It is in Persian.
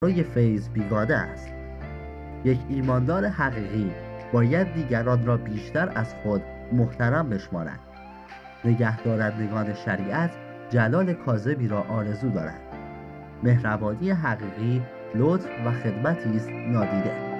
روی فیض بیگانه است. یک ایماندار حقیقی باید دیگران را بیشتر از خود محترم بشمارد. نگهدارندگان شریعت جلال کاذبی را آرزو دارند. مهربانی حقیقی لطف و خدمتی است نادیده.